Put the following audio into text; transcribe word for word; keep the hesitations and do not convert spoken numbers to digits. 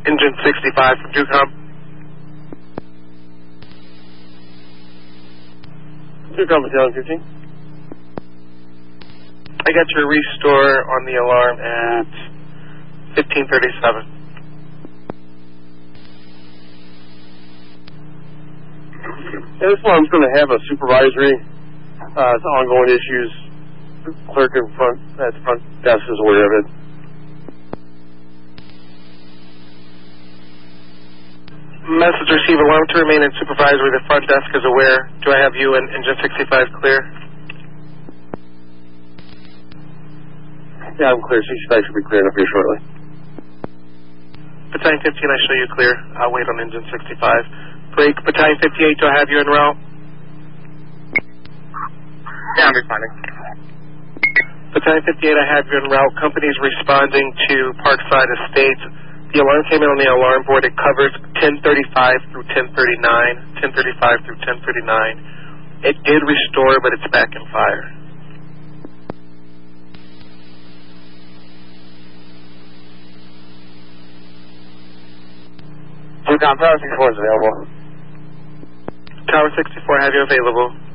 Engine sixty-five from Ducom. Ducom Battalion fifteen. I got your restore on the alarm at fifteen thirty-seven. Yeah, this one's going to have a supervisory. Uh, it's ongoing issues. Clerk in front at the front desk is aware of it. Message received. Alarm to remain in supervisory. The front desk is aware. Do I have you and Engine sixty-five clear? Yeah, I'm clear. sixty-five should be clear enough here shortly. Battalion fifteen, I show you clear. I'll wait on Engine sixty-five. Break. Battalion fifty-eight, do I have you en route? Yeah, I'm responding. Battalion fifty-eight, I have you en route. Company's responding to Parkside Estates. The alarm came in on the alarm board. It covers ten thirty-five through ten thirty-nine. ten thirty-five through ten thirty-nine. It did restore, but it's back in fire. Ducom, Tower sixty-four is available. Tower sixty-four, have you available?